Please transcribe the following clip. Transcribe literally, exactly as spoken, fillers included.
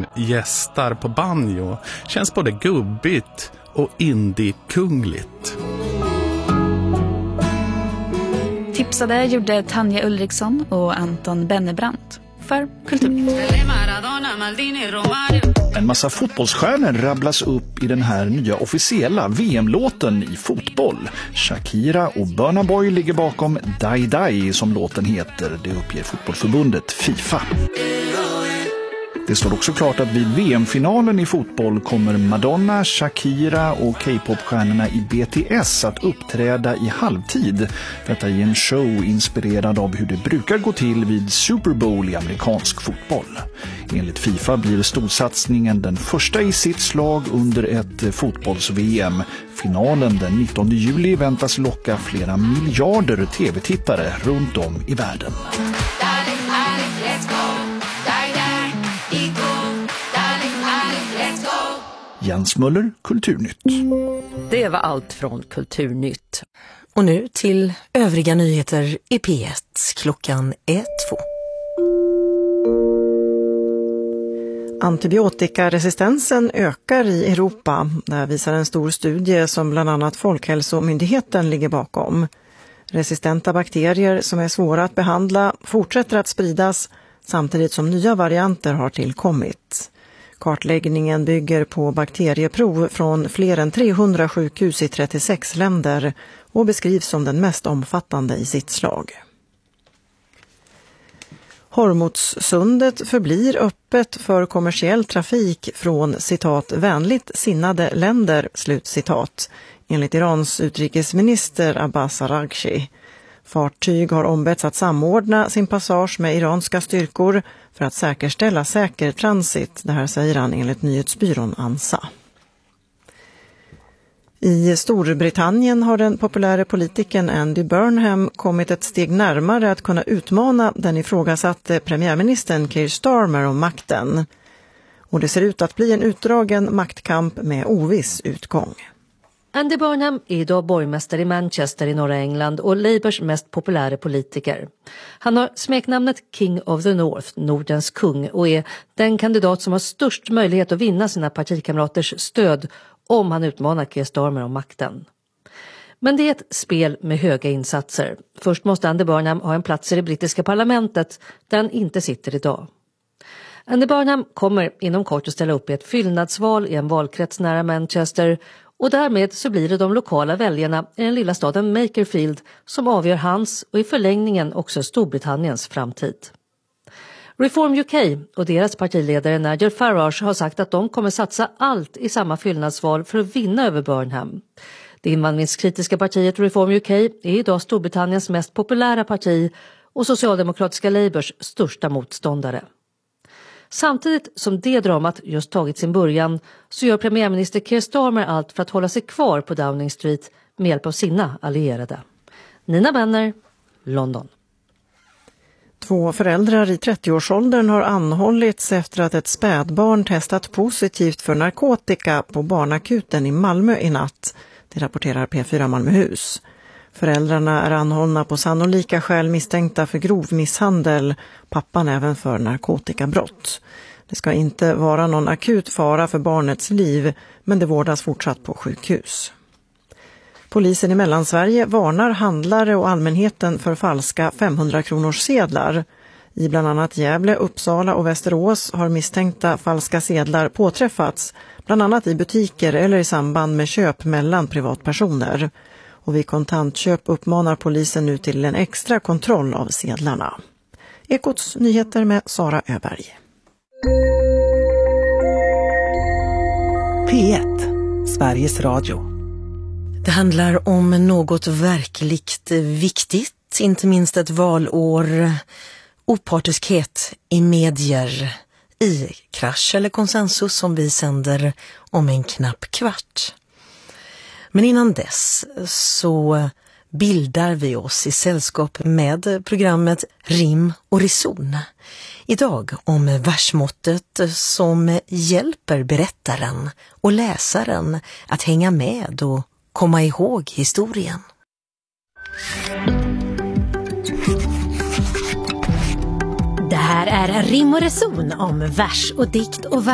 Björn gästar på banjo känns både gubbigt och indie-kungligt. Tipsade gjorde Tanja Ulriksson och Anton Bennebrandt för Kulturnytt. En massa fotbollsstjärnor rabblas upp i den här nya officiella V M-låten i fotboll. Shakira och Burna Boy ligger bakom Die Die som låten heter. Det uppger fotbollsförbundet FIFA. Det står också klart att vid V M-finalen i fotboll kommer Madonna, Shakira och K-popstjärnorna i B T S att uppträda i halvtid. Detta är en show inspirerad av hur det brukar gå till vid Super Bowl i amerikansk fotboll. Enligt FIFA blir storsatsningen den första i sitt slag under ett fotbolls-V M. Finalen den nittonde juli väntas locka flera miljarder tv-tittare runt om i världen. Jens Möller, Kulturnytt. Det var allt från Kulturnytt. Och nu till övriga nyheter i P ett. Klockan är två. Antibiotikaresistensen ökar i Europa. Det visar en stor studie som bland annat Folkhälsomyndigheten ligger bakom. Resistenta bakterier som är svåra att behandla fortsätter att spridas samtidigt som nya varianter har tillkommit. Kartläggningen bygger på bakterieprov från fler än trehundra sjukhus i trettiosex länder och beskrivs som den mest omfattande i sitt slag. Hormudssundet förblir öppet för kommersiell trafik från citat vänligt sinnade länder, slutcitat, enligt Irans utrikesminister Abbas Araghchi. Fartyg har ombetts att samordna sin passage med iranska styrkor för att säkerställa säker transit, det här säger han enligt nyhetsbyrån ANSA. I Storbritannien har den populära politikern Andy Burnham kommit ett steg närmare att kunna utmana den ifrågasatte premiärministern Keir Starmer om makten. Och det ser ut att bli en utdragen maktkamp med oviss utgång. Andy Burnham är idag borgmästare i Manchester i norra England och Labours mest populära politiker. Han har smeknamnet King of the North, Nordens kung, och är den kandidat som har störst möjlighet att vinna sina partikamraters stöd om han utmanar Keir Starmer om makten. Men det är ett spel med höga insatser. Först måste Andy Burnham ha en plats i det brittiska parlamentet där han inte sitter idag. Andy Burnham kommer inom kort att ställa upp i ett fyllnadsval i en valkrets nära Manchester. Och därmed så blir det de lokala väljarna i den lilla staden Makerfield som avgör hans och i förlängningen också Storbritanniens framtid. Reform U K och deras partiledare Nigel Farage har sagt att de kommer satsa allt i samma fyllnadsval för att vinna över Burnham. Det invandringskritiska partiet Reform U K är idag Storbritanniens mest populära parti och socialdemokratiska Labours största motståndare. Samtidigt som det dramat just tagit sin början så gör premiärminister Keir Starmer allt för att hålla sig kvar på Downing Street med hjälp av sina allierade. Nina Benner, London. Två föräldrar i trettioårsåldern har anhållits efter att ett spädbarn testat positivt för narkotika på barnakuten i Malmö i natt. Det rapporterar P fyra Malmöhus. Föräldrarna är anhållna på sannolika skäl misstänkta för grov misshandel, pappan även för narkotikabrott. Det ska inte vara någon akut fara för barnets liv, men det vårdas fortsatt på sjukhus. Polisen i Mellansverige varnar handlare och allmänheten för falska femhundra-kronors sedlar. I bland annat Gävle, Uppsala och Västerås har misstänkta falska sedlar påträffats, bland annat i butiker eller i samband med köp mellan privatpersoner. Och vid kontantköp uppmanar polisen nu till en extra kontroll av sedlarna. Ekots nyheter med Sara Öberg. P ett, Sveriges Radio. Det handlar om något verkligt viktigt, inte minst ett valår. Opartiskhet i medier i Krasch eller konsensus som vi sänder om en knapp kvart. Men innan dess så bildar vi oss i sällskap med programmet Rim och reson. Idag om versmåttet som hjälper berättaren och läsaren att hänga med och komma ihåg historien. Det här är Rim och reson om vers och dikt och